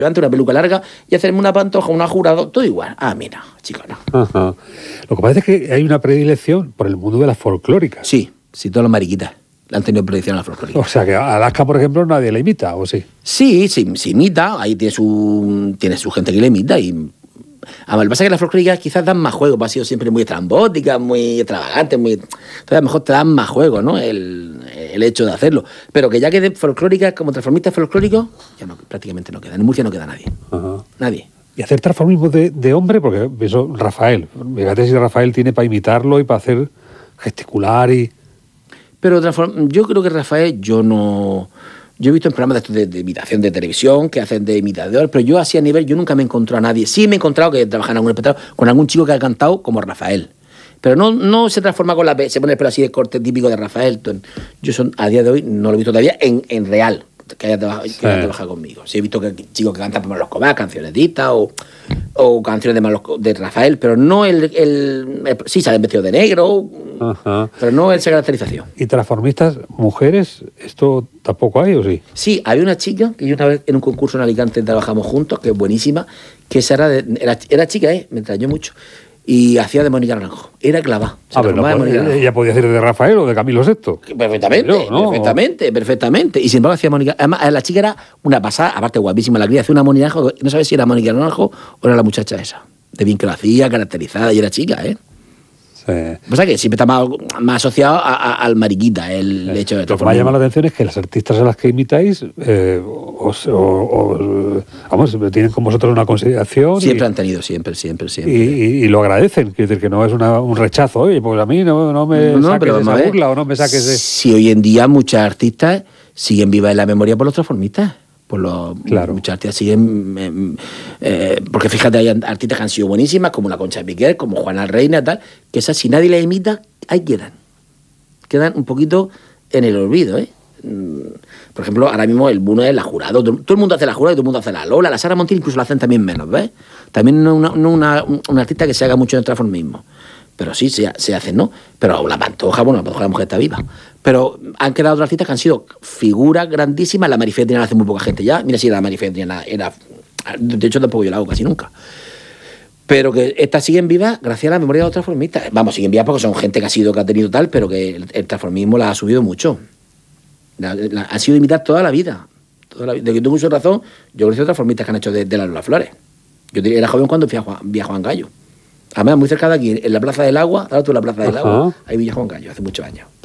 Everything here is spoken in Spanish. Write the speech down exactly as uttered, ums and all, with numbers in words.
Levante una peluca larga y hacerme una pantoja, una jurado, todo igual. Ah, mira, chico, no. Ajá. Lo que parece es que hay una predilección por el mundo de las folclóricas. Sí, sí, todos los mariquitas le han tenido predilección a las folclóricas. O sea, que a Alaska, por ejemplo, nadie la imita, ¿o sí? Sí, sí, sí imita, ahí tiene su, tiene su gente que le imita y... Además, lo que pasa es que las folclóricas quizás dan más juego, ha sido siempre muy estrambóticas, muy extravagantes, muy... Entonces a lo mejor te dan más juego, ¿no? El, el hecho de hacerlo. Pero que ya quede folclóricas como transformistas folclóricos, ya no, prácticamente no quedan. En Murcia no queda nadie. Ajá. Nadie. Y hacer transformismo de, de hombre, porque eso, Rafael, fíjate si Rafael tiene para imitarlo y para hacer gesticular y... Pero transform... yo creo que Rafael, yo no... Yo he visto en programas de, estos de, de imitación de televisión que hacen de imitador, pero yo así a nivel, yo nunca me he encontrado a nadie. Sí me he encontrado que trabaja en algún espectáculo con algún chico que ha cantado como Rafael. Pero no, no se transforma con la... Se pone el pelo así de corte típico de Rafael. Yo son, a día de hoy no lo he visto todavía en, en real, que haya trabajado, sí. que haya trabajado conmigo. Sí he visto que chicos que cantan por los Cobás, canciones de Ita o, o canciones de, Malos, de Rafael, pero no el... el, el sí, salen vestidos de negro, ajá. Pero no esa caracterización. ¿Y transformistas mujeres, esto tampoco hay o sí? Sí, había una chica que yo una vez en un concurso en Alicante trabajamos juntos, que es buenísima, que esa era, de, era, era chica, ¿eh? Me extrañó mucho. Y hacía de Mónica Naranjo. Era clavada. Ah, pero no, ella podía ser de Rafael o de Camilo sexto. Perfectamente, pero, ¿no? perfectamente, perfectamente. Y sin embargo hacía Mónica... Además, la chica era una pasada, aparte guapísima. La cría hacía una Mónica Naranjo, no sabes si era Mónica Naranjo o era la muchacha esa. De bien que lo hacía, caracterizada, y era chica, ¿eh? Sí. O sea que siempre está más, más asociado a, a, al mariquita, el sí. hecho de... Lo que me llama la atención es que las artistas a las que imitáis, eh, os, o, o, vamos, tienen con vosotros una consideración. Siempre y, han tenido, siempre, siempre, siempre. Y, y, y lo agradecen, quiere decir que no es una, un rechazo. Oye, pues a mí no, no me no, saques esa burla o no me saques... De... Si hoy en día muchas artistas siguen vivas en la memoria por los transformistas. Por los, claro. Muchas artistas siguen... Eh, eh, porque fíjate, hay artistas que han sido buenísimas, como la Concha Piquer, como Juana Reina, tal, que esas, si nadie las imita, ahí quedan. Quedan un poquito en el olvido, ¿eh? Por ejemplo, ahora mismo el boom es la Jurado. Todo, todo el mundo hace la Jurado y todo el mundo hace la Lola. La Sara Montiel incluso la hacen también menos, ¿ves? También no una, no una, una artista que se haga mucho en el transformismo. Pero sí, se, se hacen, ¿no? Pero la Pantoja, bueno, la Pantoja, la mujer está viva. Pero han quedado otras artistas que han sido figuras grandísimas. La Marifé Triana la hace muy poca gente ya. Mira si la Marifé Triana era... De hecho, tampoco yo la hago casi nunca. Pero que estas siguen vivas gracias a la memoria de los transformistas. Vamos, siguen vivas porque son gente que ha sido, que ha tenido tal, pero que el, el transformismo la ha subido mucho. La, la, ha sido imitar toda la vida. Toda la, de que tengo mucha razón, yo conocí a transformistas que han hecho de, de la Lola Flores. Yo era joven cuando fui a Juan, vi a Juan Gallo. Además, muy cerca de aquí, en la Plaza del Agua, ahora tú en la Plaza del Ajá. Agua, ahí vi a Juan Gallo hace muchos años.